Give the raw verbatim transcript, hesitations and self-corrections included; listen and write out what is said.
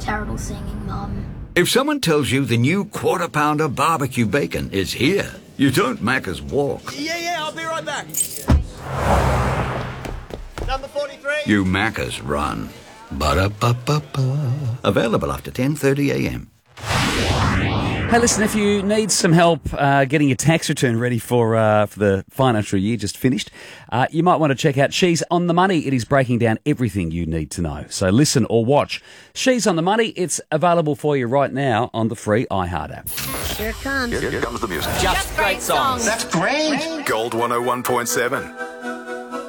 terrible singing, Mum. If someone tells you the new Quarter Pounder barbecue bacon is here, you don't Macca's walk. Yeah, yeah, I'll be right back. Number forty-three. You Macca's run. Ba-da-ba-ba-ba. Available after ten thirty a m. Hey, listen, if you need some help uh, getting your tax return ready for uh, for the financial year just finished, uh, you might want to check out She's on the Money. It is breaking down everything you need to know. So listen or watch She's on the Money. It's available for you right now on the free iHeart app. Here it comes. Here, here comes the music. Just great songs. That's great. Gold one oh one point seven.